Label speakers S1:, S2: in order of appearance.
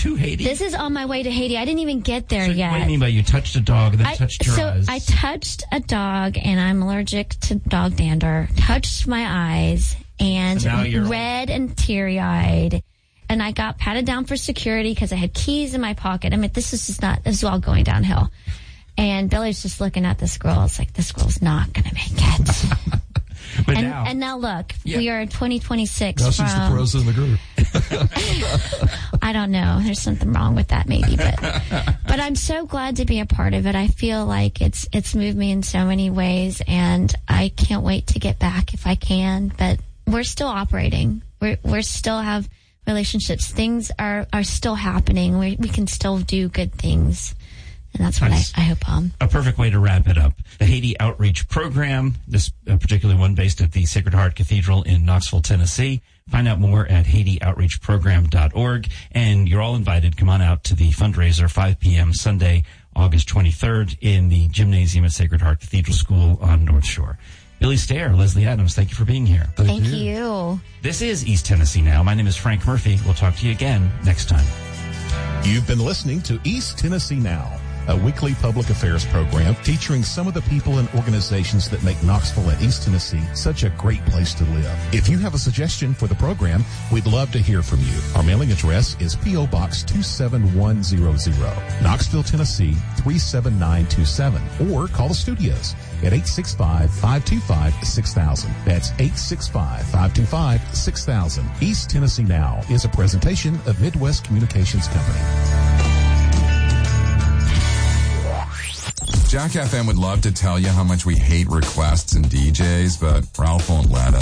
S1: to Haiti?
S2: This is on my way to Haiti. I didn't even get there yet.
S1: What do you mean by you touched a dog and then touched your eyes?
S2: So I touched a dog, and I'm allergic to dog dander. Touched my eyes, and red and teary-eyed. And I got patted down for security because I had keys in my pocket. I mean, this is all going downhill. And Billy's just looking at this girl. It's like, this girl's not going to make it. And now look, we are in 2026.
S3: Now she's the pros in the group.
S2: I don't know. There's something wrong with that, maybe, but I'm so glad to be a part of it. I feel like it's moved me in so many ways, and I can't wait to get back if I can. But we're still operating. We're still have relationships. Things are still happening. We can still do good things. And that's what I hope on.
S1: A perfect way to wrap it up. The Haiti Outreach Program, this particular one based at the Sacred Heart Cathedral in Knoxville, Tennessee. Find out more at HaitiOutreachProgram.org. And you're all invited. Come on out to the fundraiser, 5 p.m. Sunday, August 23rd in the gymnasium at Sacred Heart Cathedral School on North Shore. Billy Stair, Leslie Adams, thank you for being here.
S2: Thank you.
S1: This is East Tennessee Now. My name is Frank Murphy. We'll talk to you again next time.
S4: You've been listening to East Tennessee Now, a weekly public affairs program featuring some of the people and organizations that make Knoxville and East Tennessee such a great place to live. If you have a suggestion for the program, we'd love to hear from you. Our mailing address is P.O. Box 27100, Knoxville, Tennessee 37927, or call the studios at 865-525-6000. That's 865-525-6000. East Tennessee Now is a presentation of Midwest Communications Company.
S5: Jack FM would love to tell you how much we hate requests and DJs, but Ralph won't let us.